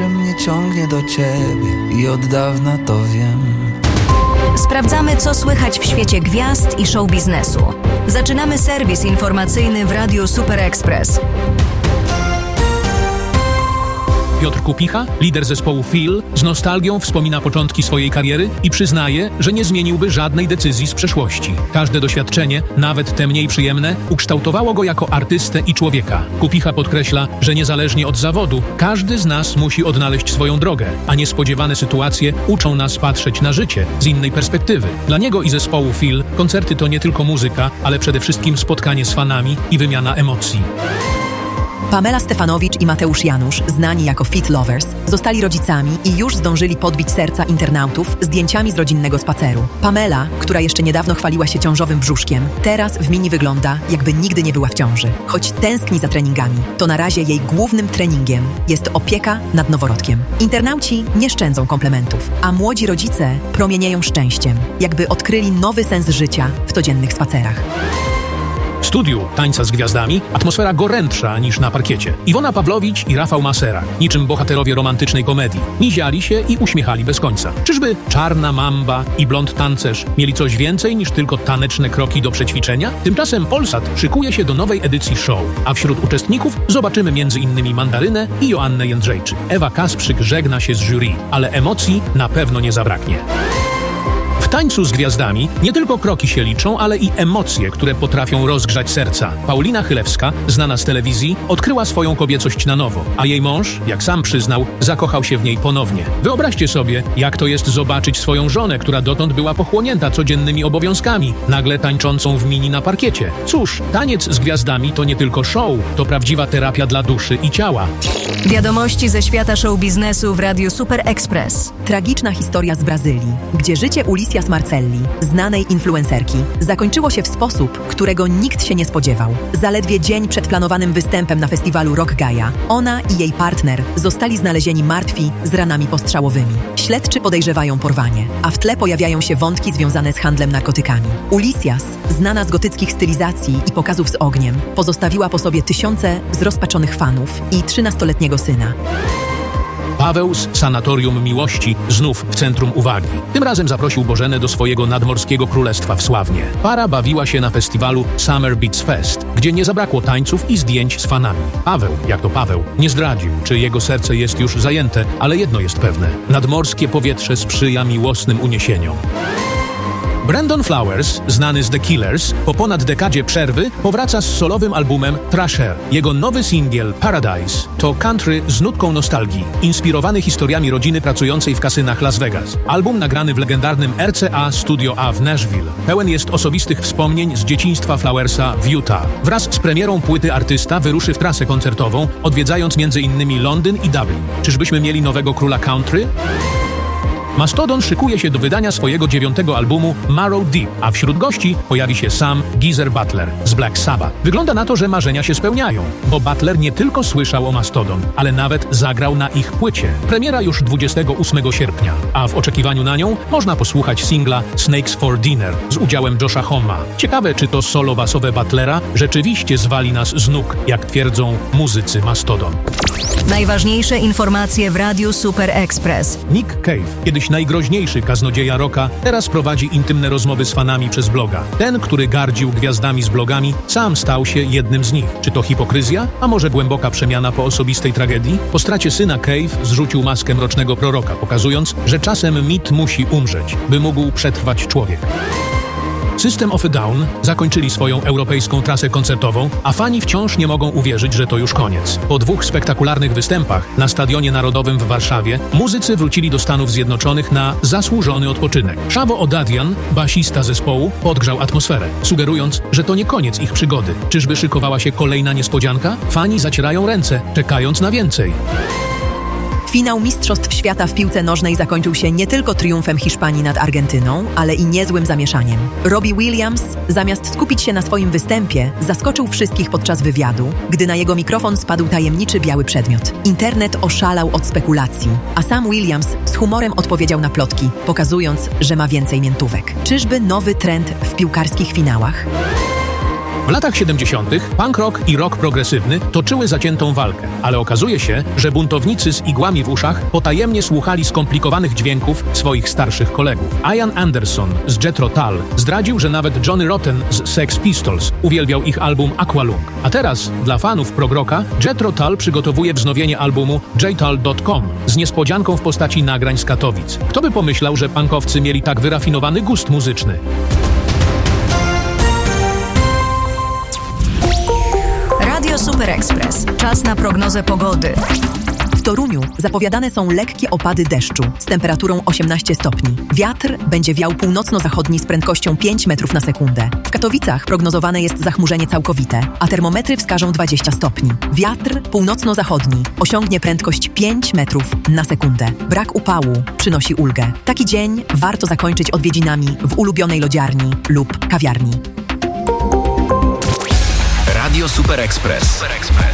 że mnie ciągnie do ciebie i od dawna to wiem. Sprawdzamy, co słychać w świecie gwiazd i show biznesu. Zaczynamy serwis informacyjny w Radiu Super Express. Piotr Kupicha, lider zespołu Feel, z nostalgią wspomina początki swojej kariery i przyznaje, że nie zmieniłby żadnej decyzji z przeszłości. Każde doświadczenie, nawet te mniej przyjemne, ukształtowało go jako artystę i człowieka. Kupicha podkreśla, że niezależnie od zawodu, każdy z nas musi odnaleźć swoją drogę, a niespodziewane sytuacje uczą nas patrzeć na życie z innej perspektywy. Dla niego i zespołu Feel koncerty to nie tylko muzyka, ale przede wszystkim spotkanie z fanami i wymiana emocji. Pamela Stefanowicz i Mateusz Janusz, znani jako Fit Lovers, zostali rodzicami i już zdążyli podbić serca internautów zdjęciami z rodzinnego spaceru. Pamela, która jeszcze niedawno chwaliła się ciążowym brzuszkiem, teraz w mini wygląda, jakby nigdy nie była w ciąży. Choć tęskni za treningami, to na razie jej głównym treningiem jest opieka nad noworodkiem. Internauci nie szczędzą komplementów, a młodzi rodzice promienieją szczęściem, jakby odkryli nowy sens życia w codziennych spacerach. W studiu Tańca z Gwiazdami atmosfera gorętsza niż na parkiecie. Iwona Pawłowicz i Rafał Masera, niczym bohaterowie romantycznej komedii, miziali się i uśmiechali bez końca. Czyżby Czarna Mamba i Blond Tancerz mieli coś więcej niż tylko taneczne kroki do przećwiczenia? Tymczasem Polsat szykuje się do nowej edycji show, a wśród uczestników zobaczymy m.in. Mandarynę i Joannę Jędrzejczyk. Ewa Kasprzyk żegna się z jury, ale emocji na pewno nie zabraknie. W Tańcu z Gwiazdami nie tylko kroki się liczą, ale i emocje, które potrafią rozgrzać serca. Paulina Chylewska, znana z telewizji, odkryła swoją kobiecość na nowo, a jej mąż, jak sam przyznał, zakochał się w niej ponownie. Wyobraźcie sobie, jak to jest zobaczyć swoją żonę, która dotąd była pochłonięta codziennymi obowiązkami, nagle tańczącą w mini na parkiecie. Cóż, Taniec z Gwiazdami to nie tylko show, to prawdziwa terapia dla duszy i ciała. Wiadomości ze świata show biznesu w Radiu Super Express. Tragiczna historia z Brazylii, gdzie życie Ulisjas Marcelli, znanej influencerki, zakończyło się w sposób, którego nikt się nie spodziewał. Zaledwie dzień przed planowanym występem na festiwalu Rock Gaia, ona i jej partner zostali znalezieni martwi z ranami postrzałowymi. Śledczy podejrzewają porwanie, a w tle pojawiają się wątki związane z handlem narkotykami. Ulisjas, znana z gotyckich stylizacji i pokazów z ogniem, pozostawiła po sobie tysiące zrozpaczonych fanów i 13-letniego syna. Paweł z Sanatorium Miłości znów w centrum uwagi. Tym razem zaprosił Bożenę do swojego nadmorskiego królestwa w Sławnie. Para bawiła się na festiwalu Summer Beats Fest, gdzie nie zabrakło tańców i zdjęć z fanami. Paweł, jak to Paweł, nie zdradził, czy jego serce jest już zajęte, ale jedno jest pewne. Nadmorskie powietrze sprzyja miłosnym uniesieniom. Brandon Flowers, znany z The Killers, po ponad dekadzie przerwy powraca z solowym albumem Thrasher. Jego nowy singiel Paradise to country z nutką nostalgii, inspirowany historiami rodziny pracującej w kasynach Las Vegas. Album nagrany w legendarnym RCA Studio A w Nashville. Pełen jest osobistych wspomnień z dzieciństwa Flowersa w Utah. Wraz z premierą płyty artysta wyruszy w trasę koncertową, odwiedzając m.in. Londyn i Dublin. Czyżbyśmy mieli nowego króla country? Mastodon szykuje się do wydania swojego 9. albumu Marrow Deep, a wśród gości pojawi się sam Geezer Butler z Black Sabbath. Wygląda na to, że marzenia się spełniają, bo Butler nie tylko słyszał o Mastodon, ale nawet zagrał na ich płycie. Premiera już 28 sierpnia, a w oczekiwaniu na nią można posłuchać singla Snakes for Dinner z udziałem Josha Homma. Ciekawe, czy to solo basowe Butlera rzeczywiście zwali nas z nóg, jak twierdzą muzycy Mastodon. Najważniejsze informacje w Radiu Super Express. Nick Cave, kiedyś najgroźniejszy kaznodzieja rocka, teraz prowadzi intymne rozmowy z fanami przez bloga. Ten, który gardził gwiazdami z blogami, sam stał się jednym z nich. Czy to hipokryzja? A może głęboka przemiana po osobistej tragedii? Po stracie syna Cave zrzucił maskę mrocznego proroka, pokazując, że czasem mit musi umrzeć, by mógł przetrwać człowiek. System of a Down zakończyli swoją europejską trasę koncertową, a fani wciąż nie mogą uwierzyć, że to już koniec. Po 2 spektakularnych występach na Stadionie Narodowym w Warszawie muzycy wrócili do Stanów Zjednoczonych na zasłużony odpoczynek. Shavo Odadjian, basista zespołu, podgrzał atmosferę, sugerując, że to nie koniec ich przygody. Czyżby szykowała się kolejna niespodzianka? Fani zacierają ręce, czekając na więcej. Finał Mistrzostw Świata w piłce nożnej zakończył się nie tylko triumfem Hiszpanii nad Argentyną, ale i niezłym zamieszaniem. Robbie Williams, zamiast skupić się na swoim występie, zaskoczył wszystkich podczas wywiadu, gdy na jego mikrofon spadł tajemniczy biały przedmiot. Internet oszalał od spekulacji, a sam Williams z humorem odpowiedział na plotki, pokazując, że ma więcej miętówek. Czyżby nowy trend w piłkarskich finałach? W latach 70. punk rock i rock progresywny toczyły zaciętą walkę, ale okazuje się, że buntownicy z igłami w uszach potajemnie słuchali skomplikowanych dźwięków swoich starszych kolegów. Ian Anderson z Jethro Tull zdradził, że nawet Johnny Rotten z Sex Pistols uwielbiał ich album Aqualung. A teraz dla fanów prog rocka Jethro Tull przygotowuje wznowienie albumu jtull.com z niespodzianką w postaci nagrań z Katowic. Kto by pomyślał, że punkowcy mieli tak wyrafinowany gust muzyczny? Radio Super Express. Czas na prognozę pogody. W Toruniu zapowiadane są lekkie opady deszczu z temperaturą 18 stopni. Wiatr będzie wiał północno-zachodni z prędkością 5 metrów na sekundę. W Katowicach prognozowane jest zachmurzenie całkowite, a termometry wskażą 20 stopni. Wiatr północno-zachodni osiągnie prędkość 5 metrów na sekundę. Brak upału przynosi ulgę. Taki dzień warto zakończyć odwiedzinami w ulubionej lodziarni lub kawiarni. Radio Super Express.